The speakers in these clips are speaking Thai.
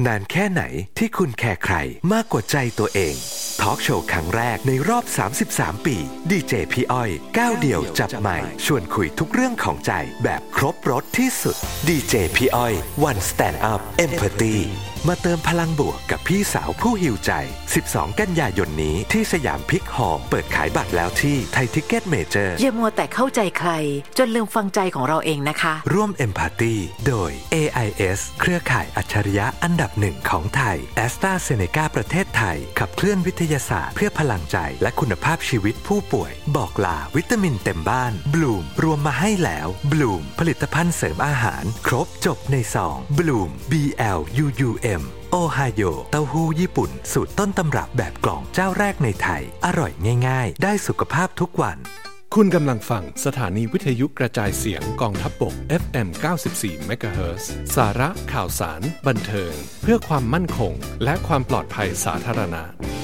นานแค่ไหนที่คุณแคร์ใครมากกว่าใจตัวเองทอล์กโชว์ครั้งแรกในรอบ33ปีดีเจพี่อ้อยก้าวเดี่ยวจับไมค์ชวนคุยทุกเรื่องของใจแบบครบรสที่สุดดีเจพี่อ้อย One Stand Up Empathy มาเติมพลังบวกกับพี่สาวผู้หิวใจ12กันยายนนี้ที่สยามพิกฮอลล์เปิดขายบัตรแล้วที่ไทยทิกเก็ตเมเจอร์อย่ามัวแต่เข้าใจใครจนลืมฟังใจของเราเองนะคะร่วม Empathy โดย AIS เครือข่ายอัจฉริยะอันดับหนึ่งของไทย AstraZeneca ประเทศไทยขับเคลื่อนวิทยาศาสตร์เพื่อพลังใจและคุณภาพชีวิตผู้ป่วยบอกลาวิตามินเต็มบ้านบลูมรวมมาให้แล้วบลูมผลิตภัณฑ์เสริมอาหารครบจบในซองบลูม BLUUM โอไฮโอเต้าหู้ญี่ปุ่นสูตรต้นตำรับแบบกล่องเจ้าแรกในไทยอร่อยง่ายๆได้สุขภาพทุกวันคุณกำลังฟังสถานีวิทยุกระจายเสียงกองทัพบก FM 94 MHz สาระข่าวสารบันเทิงเพื่อความมั่นคงและความปลอดภัยสาธารณะ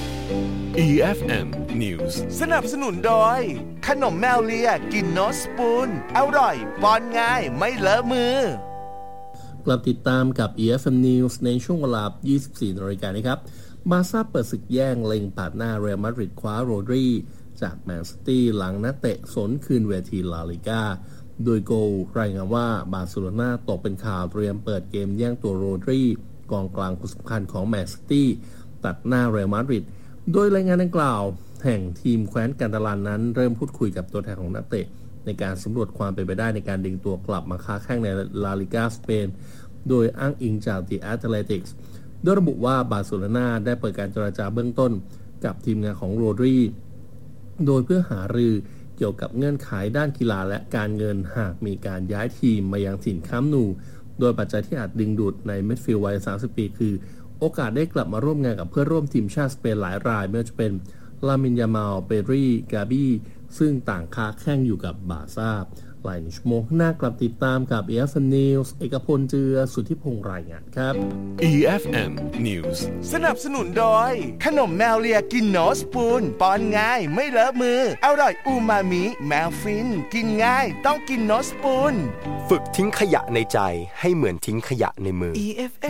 EFM News สนับสนุนโดยขนมแมวเลียกินโนสปูนอร่อยป้อนง่ายไม่เลอะมือกลับติดตามกับ EFM News ในช่วงเวลา 24 น.นะครับบาร์ซ่าเปิดศึกแย่งเล็งปาดหน้าเรอัลมาดริดคว้าโรดรีจากแมนซิตี้หลังนักเตะสนคืนเวทีลาลิก้าโดยโกลรายงานว่าบาร์เซโลนาตกเป็นข่าวเตรียมเปิดเกมแย่งตัวโรดรีกองกลางคนสำคัญของแมนซิตี้ตัดหน้าเรอัลมาดริดโดยรายงานดังกล่าวแห่งทีมแคว้นกันตาลานนั้นเริ่มพูดคุยกับตัวแทนของนักเตะในการสำรวจความเป็นไปได้ในการดึงตัวกลับมาค้าแข่งในลาลิก้าสเปนโดยอ้างอิงจาก The Athletic โดยระบุว่าบาร์เซโลนาได้เปิดการเจรจาเบื้องต้นกับทีมงานของโรดรีโดยเพื่อหารือเกี่ยวกับเงื่อนไขด้านกีฬาและการเงินหากมีการย้ายทีมมายังถิ่นคัมป์นูโดยปัจจัยที่อาจดึงดูดในมิดฟิลด์วัย30 ปีคือโอกาสได้กลับมาร่วมงานกับเพื่อนร่วมทีมชาติสเปนหลายรายไม่ว่าจะเป็นลามินยามาลเปรีกาบี้ซึ่งต่างค้าแข่งอยู่กับบาร์ซ่าหลายชั่วโมงหน้ากลับติดตามกับ EFM News เอกพลเจือสุทธิพงษ์รายงานครับ EFM News สนับสนุนโดยขนมแมวเลียกินโนสปูนป้อนง่ายไม่เลอะมืออร่อยอูมามิแมวฟินกินง่ายต้องกินโนสปูนฝึกทิ้งขยะในใจให้เหมือนทิ้งขยะในมือ EFM